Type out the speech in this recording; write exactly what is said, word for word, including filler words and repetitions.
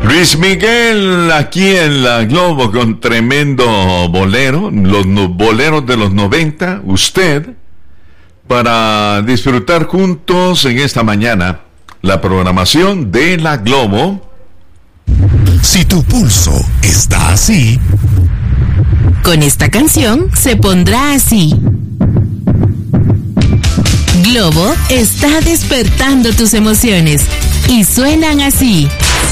Luis Miguel aquí en la Globo con tremendo bolero, los no, boleros de los noventa, usted, para disfrutar juntos en esta mañana la programación de la Globo. Si tu pulso está así, con esta canción se pondrá así. Globo está despertando tus emociones y suenan así.